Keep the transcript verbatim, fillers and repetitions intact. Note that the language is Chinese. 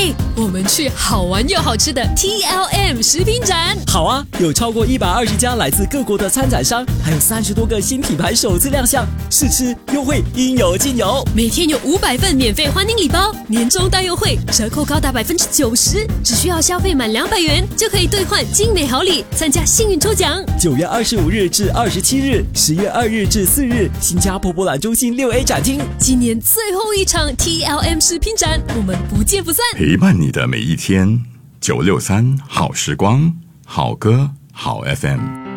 哎，我们去好玩又好吃的 T L M 食品展。 好啊，有超过一百二十家来自各国的参展商，还有三十多个新品牌首次亮相，试吃优惠应有尽有。 每天有五百份免费欢迎礼包，年终大优惠，折扣高达百分之九十，只需要消费满两百元就可以兑换精美好礼，参加幸运抽奖。 九月二十五日至二十七日，十月二日至四日，新加坡博览中心六 A 展厅， 今年最后一场 T L M 食品展，我们不见不散。 陪伴你的每一天，九六三好时光，好歌好 F M。